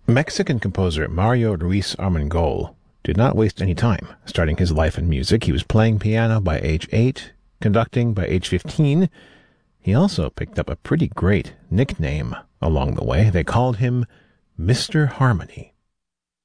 Mexican composer Mario Ruiz Armengol did not waste any time starting his life in music. He was playing piano by age 8, conducting by age 15. He also picked up a pretty great nickname along the way. They called him Mr. Harmony.